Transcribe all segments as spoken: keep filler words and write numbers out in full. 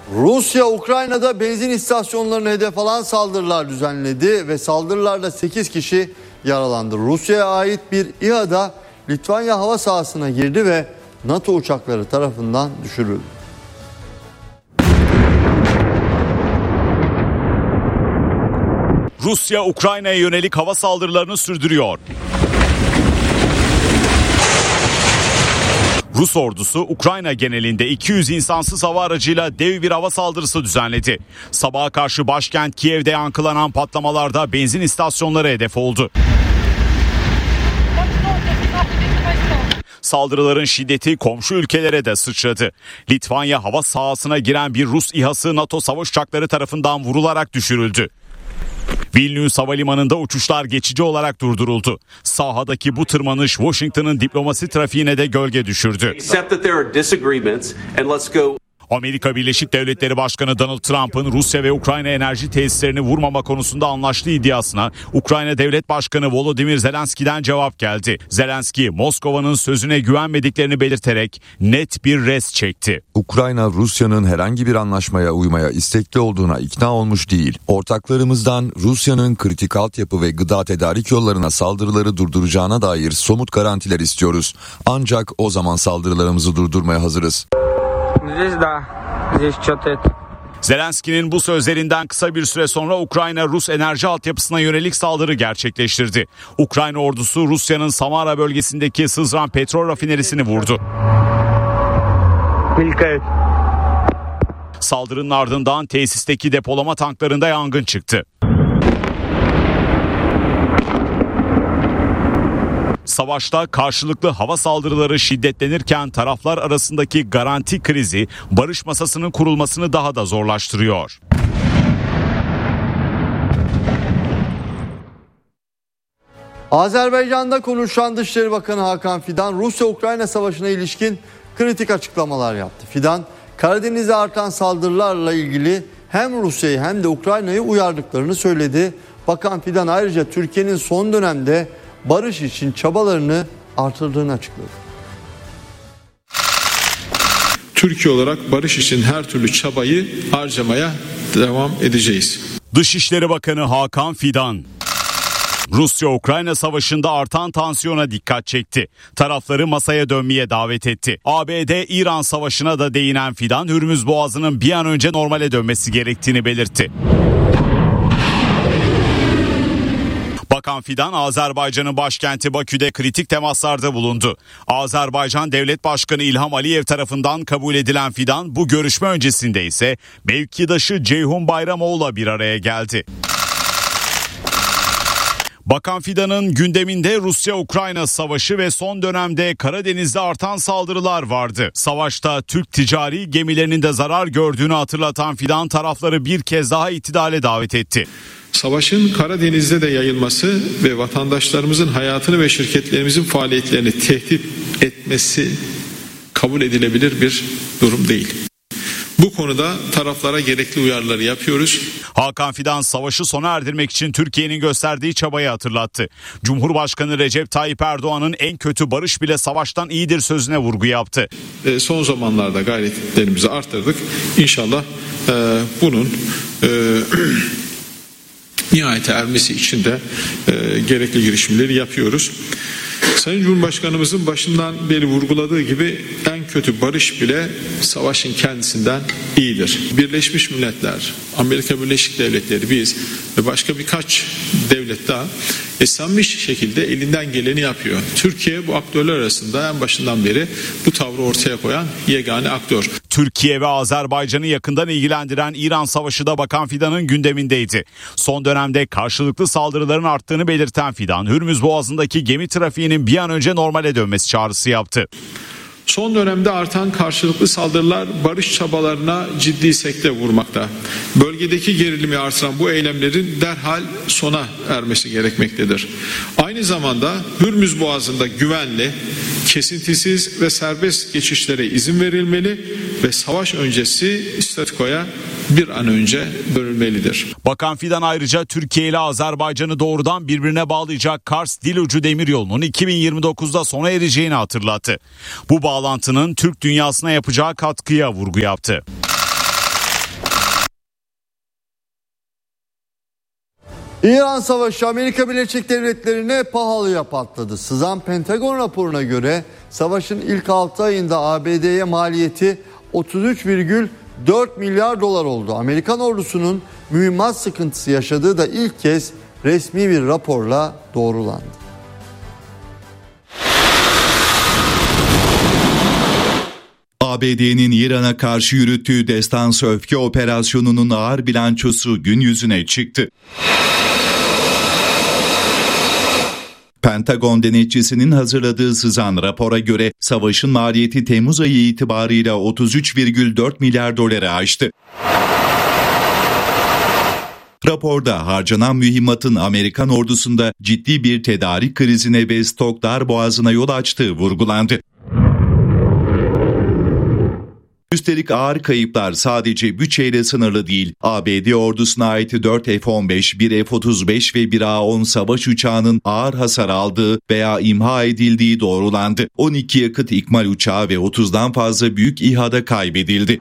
Rusya, Ukrayna'da benzin istasyonlarına hedef alan saldırılar düzenledi ve saldırılarda sekiz kişi yaralandı. Rusya'ya ait bir İHA'da Litvanya hava sahasına girdi ve NATO uçakları tarafından düşürüldü. Rusya, Ukrayna'ya yönelik hava saldırılarını sürdürüyor. Rus ordusu Ukrayna genelinde iki yüz insansız hava aracıyla dev bir hava saldırısı düzenledi. Sabaha karşı başkent Kiev'de yankılanan patlamalarda benzin istasyonları hedef oldu. Saldırıların şiddeti komşu ülkelere de sıçradı. Litvanya hava sahasına giren bir Rus İHA'sı NATO savaş uçakları tarafından vurularak düşürüldü. Vilnius Havalimanı'nda uçuşlar geçici olarak durduruldu. Sahadaki bu tırmanış Washington'ın diplomasi trafiğine de gölge düşürdü. Amerika Birleşik Devletleri Başkanı Donald Trump'ın Rusya ve Ukrayna enerji tesislerini vurmama konusunda anlaştığı iddiasına Ukrayna Devlet Başkanı Volodymyr Zelenski'den cevap geldi. Zelenski, Moskova'nın sözüne güvenmediklerini belirterek net bir rest çekti. Ukrayna, Rusya'nın herhangi bir anlaşmaya uymaya istekli olduğuna ikna olmuş değil. Ortaklarımızdan Rusya'nın kritik altyapı ve gıda tedarik yollarına saldırıları durduracağına dair somut garantiler istiyoruz. Ancak o zaman saldırılarımızı durdurmaya hazırız. Zelenski'nin bu sözlerinden kısa bir süre sonra Ukrayna Rus enerji altyapısına yönelik saldırı gerçekleştirdi. Ukrayna ordusu Rusya'nın Samara bölgesindeki Sızran petrol rafinerisini vurdu. Saldırının ardından tesisteki depolama tanklarında yangın çıktı. Savaşta karşılıklı hava saldırıları şiddetlenirken taraflar arasındaki garanti krizi barış masasının kurulmasını daha da zorlaştırıyor. Azerbaycan'da konuşan Dışişleri Bakanı Hakan Fidan, Rusya-Ukrayna savaşına ilişkin kritik açıklamalar yaptı. Fidan, Karadeniz'de artan saldırılarla ilgili hem Rusya'yı hem de Ukrayna'yı uyardıklarını söyledi. Bakan Fidan ayrıca Türkiye'nin son dönemde barış için çabalarını artırdığını açıkladı. Türkiye olarak barış için her türlü çabayı harcamaya devam edeceğiz. Dışişleri Bakanı Hakan Fidan, Rusya-Ukrayna savaşında artan tansiyona dikkat çekti. Tarafları masaya dönmeye davet etti. A B D-İran savaşına da değinen Fidan, Hürmüz Boğazı'nın bir an önce normale dönmesi gerektiğini belirtti. Bakan Fidan, Azerbaycan'ın başkenti Bakü'de kritik temaslarda bulundu. Azerbaycan Devlet Başkanı İlham Aliyev tarafından kabul edilen Fidan, bu görüşme öncesinde ise mevkidaşı Ceyhun Bayramoğlu'la bir araya geldi. Bakan Fidan'ın gündeminde Rusya-Ukrayna savaşı ve son dönemde Karadeniz'de artan saldırılar vardı. Savaşta Türk ticari gemilerinin de zarar gördüğünü hatırlatan Fidan, tarafları bir kez daha itidale davet etti. Savaşın Karadeniz'de de yayılması ve vatandaşlarımızın hayatını ve şirketlerimizin faaliyetlerini tehdit etmesi kabul edilebilir bir durum değil. Bu konuda taraflara gerekli uyarıları yapıyoruz. Hakan Fidan, savaşı sona erdirmek için Türkiye'nin gösterdiği çabayı hatırlattı. Cumhurbaşkanı Recep Tayyip Erdoğan'ın en kötü barış bile savaştan iyidir sözüne vurgu yaptı. E, son zamanlarda gayretlerimizi arttırdık. İnşallah e, bunun e, nihayete ermesi için de e, gerekli girişimleri yapıyoruz. Sayın Cumhurbaşkanımızın başından beri vurguladığı gibi en kötü barış bile savaşın kendisinden iyidir. Birleşmiş Milletler, Amerika Birleşik Devletleri, biz ve başka birkaç devlet daha esammış şekilde elinden geleni yapıyor. Türkiye bu aktörler arasında en başından beri bu tavrı ortaya koyan yegane aktör. Türkiye ve Azerbaycan'ı yakından ilgilendiren İran savaşı da Bakan Fidan'ın gündemindeydi. Son dönemde karşılıklı saldırıların arttığını belirten Fidan, Hürmüz Boğazı'ndaki gemi trafiğinin bir an önce normale dönmesi çağrısı yaptı. Son dönemde artan karşılıklı saldırılar barış çabalarına ciddi sekte vurmakta. Bölgedeki gerilimi artıran bu eylemlerin derhal sona ermesi gerekmektedir. Aynı zamanda Hürmüz Boğazı'nda güvenli, kesintisiz ve serbest geçişlere izin verilmeli ve savaş öncesi statükoya bir an önce dönülmelidir. Bakan Fidan ayrıca Türkiye ile Azerbaycan'ı doğrudan birbirine bağlayacak Kars-Dilucu demiryolunun iki bin yirmi dokuzda sona ereceğini hatırlattı. Bu bağlantının Türk dünyasına yapacağı katkıya vurgu yaptı. İran savaşı Amerika Birleşik Devletleri'ne pahalıya patladı. Sızan Pentagon raporuna göre savaşın ilk altı ayında A B D'ye maliyeti otuz üç virgül dört milyar dolar oldu. Amerikan ordusunun mühimmat sıkıntısı yaşadığı da ilk kez resmi bir raporla doğrulandı. A B D'nin İran'a karşı yürüttüğü destansı öfke operasyonunun ağır bilançosu gün yüzüne çıktı. Pentagon denetçisinin hazırladığı sızan rapora göre savaşın maliyeti Temmuz ayı itibarıyla otuz üç virgül dört milyar doları aştı. Raporda harcanan mühimmatın Amerikan ordusunda ciddi bir tedarik krizine ve stok darboğazına yol açtığı vurgulandı. Üstelik ağır kayıplar sadece bütçeyle sınırlı değil. A B D ordusuna ait dört F on beş, bir F otuz beş ve bir A on savaş uçağının ağır hasar aldığı veya imha edildiği doğrulandı. on iki yakıt ikmal uçağı ve otuzdan fazla büyük İHA'da kaybedildi.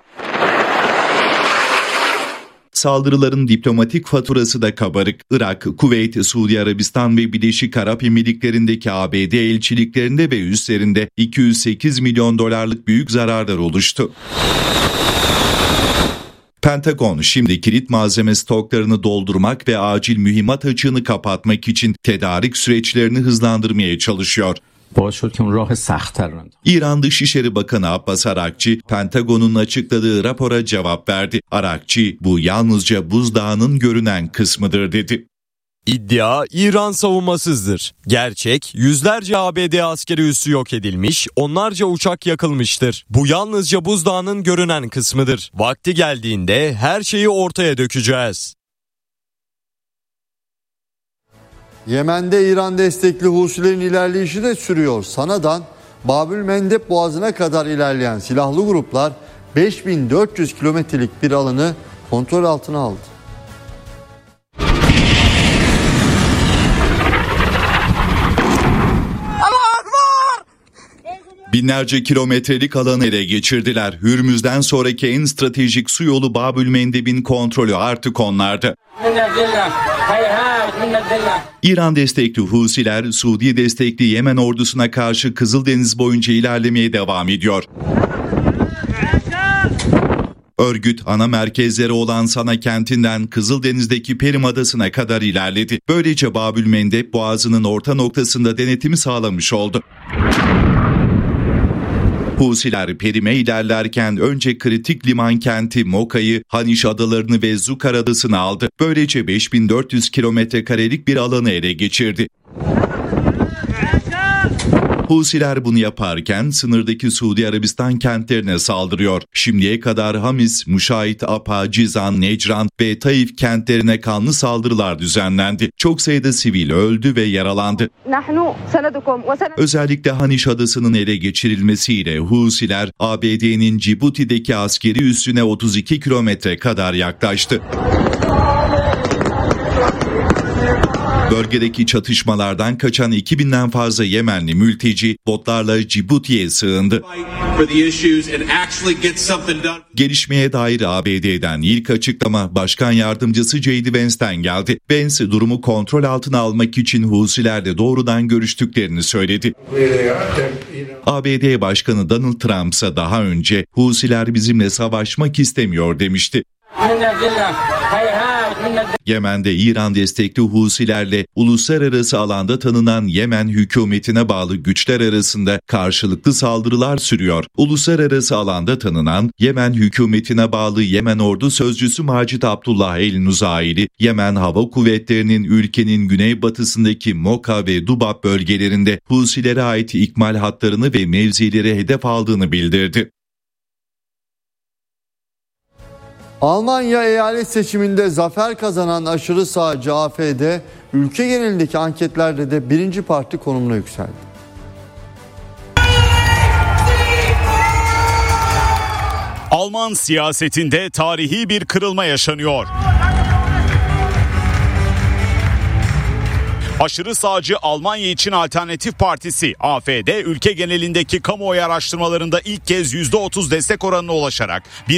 Saldırıların diplomatik faturası da kabarık. Irak, Kuveyt, Suudi Arabistan ve Birleşik Arap Emirlikleri'ndeki A B D elçiliklerinde ve üslerinde iki yüz sekiz milyon dolarlık büyük zararlar oluştu. Pentagon şimdi kilit malzeme stoklarını doldurmak ve acil mühimmat açığını kapatmak için tedarik süreçlerini hızlandırmaya çalışıyor. İran Dışişleri Bakanı Abbas Arakçi, Pentagon'un açıkladığı rapora cevap verdi. Arakçi, bu yalnızca buzdağının görünen kısmıdır dedi. İddia İran savunmasızdır. Gerçek, yüzlerce A B D askeri üssü yok edilmiş, onlarca uçak yakılmıştır. Bu yalnızca buzdağının görünen kısmıdır. Vakti geldiğinde her şeyi ortaya dökeceğiz. Yemen'de İran destekli Husilerin ilerleyişi de sürüyor. Sana'dan Babülmendeb Boğazı'na kadar ilerleyen silahlı gruplar beş bin dört yüz kilometrelik bir alanı kontrol altına aldı. Binlerce kilometrelik alanı ele geçirdiler. Hürmüz'den sonraki en stratejik su yolu Babülmendeb'in kontrolü artık onlarda. İran destekli Husiler, Suudi destekli Yemen ordusuna karşı Kızıldeniz boyunca ilerlemeye devam ediyor. Örgüt ana merkezleri olan Sana kentinden Kızıldeniz'deki Perim Adası'na kadar ilerledi. Böylece Babülmendeb Boğazı'nın orta noktasında denetimi sağlamış oldu. Husiler Perim'e ilerlerken önce kritik liman kenti Moka'yı, Haniş adalarını ve Zukar adasını aldı. Böylece beş bin dört yüz kilometre karelik bir alanı ele geçirdi. Husiler bunu yaparken sınırdaki Suudi Arabistan kentlerine saldırıyor. Şimdiye kadar Hamis, Muşait, Apa, Cizan, Necran ve Taif kentlerine kanlı saldırılar düzenlendi. Çok sayıda sivil öldü ve yaralandı. Özellikle Haniş adasının ele geçirilmesiyle Husiler A B D'nin Cibuti'deki askeri üssüne otuz iki kilometre kadar yaklaştı. Bölgedeki çatışmalardan kaçan iki binden fazla Yemenli mülteci botlarla Cibuti'ye sığındı. Gelişmeye dair A B D'den ilk açıklama Başkan Yardımcısı J D Vance'ten geldi. Vance durumu kontrol altına almak için Husilerle doğrudan görüştüklerini söyledi. A B D Başkanı Donald Trump ise daha önce Husiler bizimle savaşmak istemiyor demişti. Yemen'de İran destekli Husilerle uluslararası alanda tanınan Yemen hükümetine bağlı güçler arasında karşılıklı saldırılar sürüyor. Uluslararası alanda tanınan Yemen hükümetine bağlı Yemen Ordu Sözcüsü Macit Abdullah El-Nuzaili, Yemen Hava Kuvvetleri'nin ülkenin güneybatısındaki Moka ve Dubab bölgelerinde Husilere ait ikmal hatlarını ve mevzileri hedef aldığını bildirdi. Almanya eyalet seçiminde zafer kazanan aşırı sağcı A F D, ülke genelindeki anketlerde de birinci parti konumuna yükseldi. Alman siyasetinde tarihi bir kırılma yaşanıyor. Aşırı sağcı Almanya için Alternatif Partisi A F D ülke genelindeki kamuoyu araştırmalarında ilk kez yüzde otuz destek oranına ulaşarak bir